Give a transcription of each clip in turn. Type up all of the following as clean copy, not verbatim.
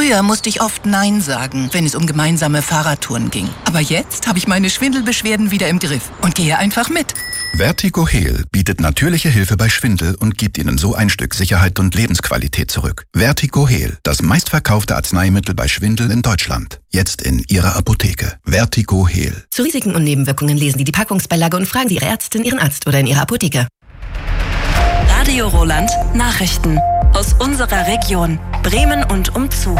Früher musste ich oft Nein sagen, wenn es um gemeinsame Fahrradtouren ging. Aber jetzt habe ich meine Schwindelbeschwerden wieder im Griff und gehe einfach mit. Vertigo-Heal bietet natürliche Hilfe bei Schwindel und gibt Ihnen so ein Stück Sicherheit und Lebensqualität zurück. Vertigo-Heal, das meistverkaufte Arzneimittel bei Schwindel in Deutschland. Jetzt in Ihrer Apotheke. Vertigo-Heal. Zu Risiken und Nebenwirkungen lesen Sie die Packungsbeilage und fragen Sie Ihre Ärztin, Ihren Arzt oder in Ihrer Apotheke. Radio Roland Nachrichten aus unserer Region, Bremen und umzu.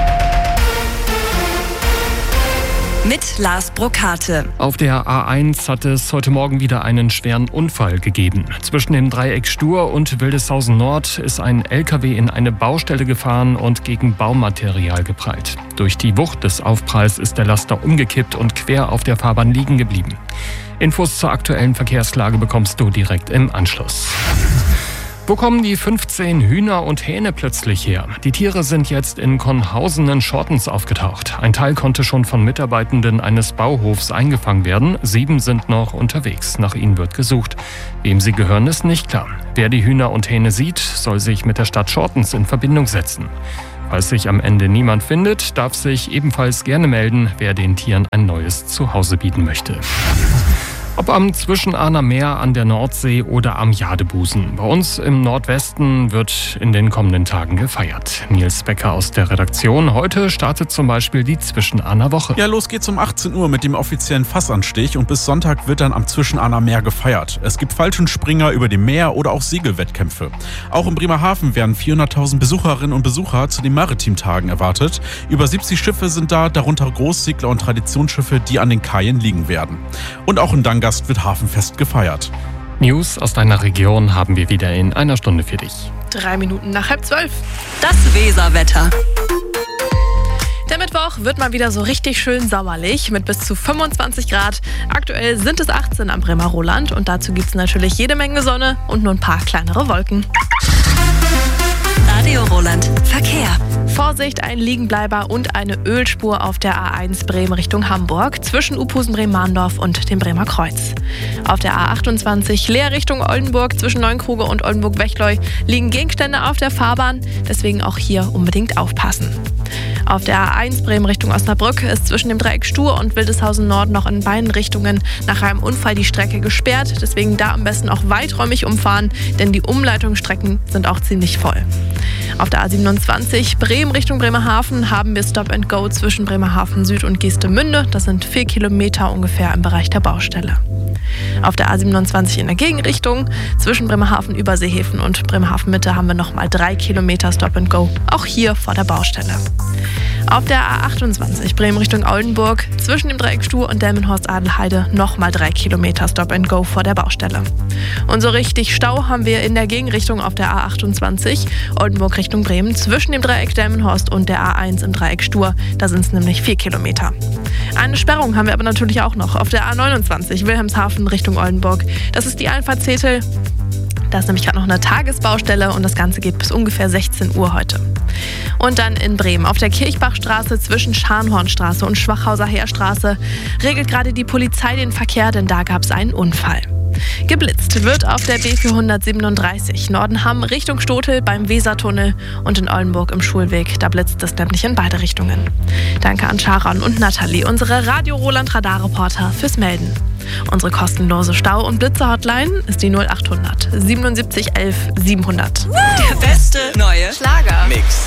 Mit Lars Brokate. Auf der A1 hat es heute Morgen wieder einen schweren Unfall gegeben. Zwischen dem Dreieck Stur und Wildeshausen Nord ist ein LKW in eine Baustelle gefahren und gegen Baumaterial geprallt. Durch die Wucht des Aufpralls ist der Laster umgekippt und quer auf der Fahrbahn liegen geblieben. Infos zur aktuellen Verkehrslage bekommst du direkt im Anschluss. Wo kommen die 15 Hühner und Hähne plötzlich her? Die Tiere sind jetzt in Konhausen in Schortens aufgetaucht. Ein Teil konnte schon von Mitarbeitenden eines Bauhofs eingefangen werden. 7 sind noch unterwegs. Nach ihnen wird gesucht. Wem sie gehören, ist nicht klar. Wer die Hühner und Hähne sieht, soll sich mit der Stadt Schortens in Verbindung setzen. Falls sich am Ende niemand findet, darf sich ebenfalls gerne melden, wer den Tieren ein neues Zuhause bieten möchte. Ob am Zwischenahner Meer, an der Nordsee oder am Jadebusen. Bei uns im Nordwesten wird in den kommenden Tagen gefeiert. Nils Becker aus der Redaktion. Heute startet zum Beispiel die Zwischenahner Woche. Ja, los geht's um 18 Uhr mit dem offiziellen Fassanstich und bis Sonntag wird dann am Zwischenahner Meer gefeiert. Es gibt Fallschirmspringer über dem Meer oder auch Segelwettkämpfe. Auch in Bremerhaven werden 400.000 Besucherinnen und Besucher zu den Maritimtagen erwartet. Über 70 Schiffe sind da, darunter Großsegler und Traditionsschiffe, die an den Kajen liegen werden. Und auch in Dangast wird Hafenfest gefeiert. News aus deiner Region haben wir wieder in einer Stunde für dich. 3 Minuten nach 11:30. Das Weserwetter. Der Mittwoch wird mal wieder so richtig schön sommerlich mit bis zu 25 Grad. Aktuell sind es 18 am Bremer Roland und dazu gibt es natürlich jede Menge Sonne und nur ein paar kleinere Wolken. Radio Roland Verkehr. Vorsicht, ein Liegenbleiber und eine Ölspur auf der A1 Bremen Richtung Hamburg zwischen Uphusen-Bremen-Mahndorf und dem Bremer Kreuz. Auf der A28 Leer Richtung Oldenburg zwischen Neunkruge und Oldenburg-Wechleu liegen Gegenstände auf der Fahrbahn, deswegen auch hier unbedingt aufpassen. Auf der A1 Bremen Richtung Osnabrück ist zwischen dem Dreieck Stur und Wildeshausen Nord noch in beiden Richtungen nach einem Unfall die Strecke gesperrt. Deswegen da am besten auch weiträumig umfahren, denn die Umleitungsstrecken sind auch ziemlich voll. Auf der A27 Bremen Richtung Bremerhaven haben wir Stop and Go zwischen Bremerhaven Süd und Geestemünde. Das sind 4 Kilometer ungefähr im Bereich der Baustelle. Auf der A27 in der Gegenrichtung zwischen Bremerhaven Überseehäfen und Bremerhaven Mitte haben wir nochmal 3 Kilometer Stop and Go, auch hier vor der Baustelle. Auf der A28 Bremen Richtung Oldenburg zwischen dem Dreieck Stur und Delmenhorst-Adelheide nochmal 3 Kilometer Stop and Go vor der Baustelle. Und so richtig Stau haben wir in der Gegenrichtung auf der A28 Oldenburg Richtung Bremen zwischen dem Dreieck Delmenhorst und der A1 im Dreieck Stur. Da sind es nämlich 4 Kilometer. Eine Sperrung haben wir aber natürlich auch noch auf der A29 Wilhelmshaven Richtung Oldenburg. Das ist die Einfahrt Zetel. Da ist nämlich gerade noch eine Tagesbaustelle und das Ganze geht bis ungefähr 16 Uhr heute. Und dann in Bremen auf der Kirchbachstraße zwischen Scharnhornstraße und Schwachhauser Heerstraße regelt gerade die Polizei den Verkehr, denn da gab es einen Unfall. Geblitzt wird auf der B437 Nordenham Richtung Stotel beim Wesertunnel und in Oldenburg im Schulweg. Da blitzt es nämlich in beide Richtungen. Danke an Sharon und Nathalie, unsere Radio Roland Radarreporter, fürs Melden. Unsere kostenlose Stau- und Blitzer-Hotline ist die 0800 77 11 700. Der beste neue Schlager-Mix.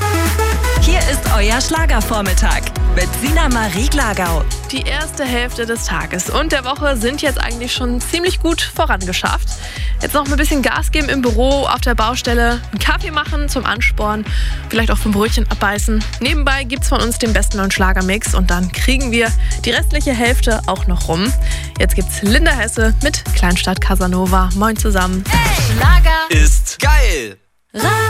Hier ist euer Schlagervormittag mit Sina Marie Glagau. Die erste Hälfte des Tages und der Woche sind jetzt eigentlich schon ziemlich gut vorangeschafft. Jetzt noch ein bisschen Gas geben im Büro, auf der Baustelle, einen Kaffee machen zum Ansporn, vielleicht auch 5 Brötchen abbeißen. Nebenbei gibt's von uns den besten neuen Schlagermix und dann kriegen wir die restliche Hälfte auch noch rum. Jetzt gibt's Linda Hesse mit Kleinstadt Casanova. Moin zusammen. Hey, Schlager ist geil.